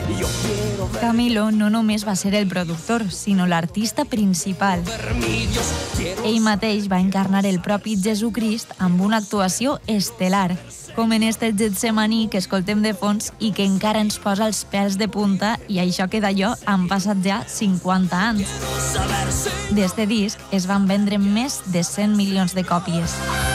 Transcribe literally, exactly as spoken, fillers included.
Camilo no només va ser el productor, sinó l'artista principal. Ell mateix va encarnar el propi Jesucrist amb una actuació estel·lar, com en este Getsemaní que escoltem de fons i que encara ens posa els pèls de punta, i això que d'allò han passat ja cinquanta anys. D'este disc es van vendre més de cent milions de còpies.